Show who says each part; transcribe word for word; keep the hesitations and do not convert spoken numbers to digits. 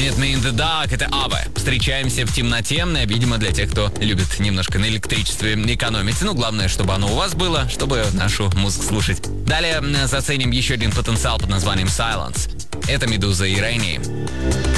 Speaker 1: Meet Me in the Dark — это Абба. Встречаемся в темноте, видимо, для тех, кто любит немножко на электричестве экономить. Ну, главное, чтобы оно у вас было, чтобы нашу музыку слушать. Далее заценим еще один потенциал под названием Silence. Это Медуза и Рейни.